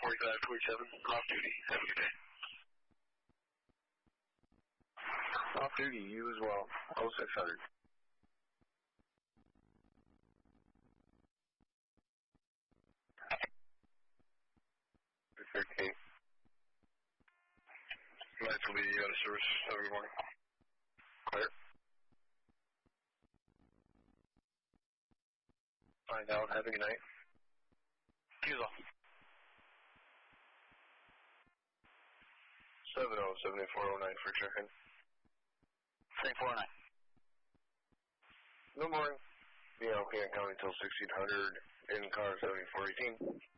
4527, off duty. Have a good day. Off duty, you as well. 0600. $13. Lights will be out of service. Have a good morning. Clear. Find out. Have a good night. Fuse off. 707409 for check-in. 7409. Good morning. BLK County till 1600 in car 7418.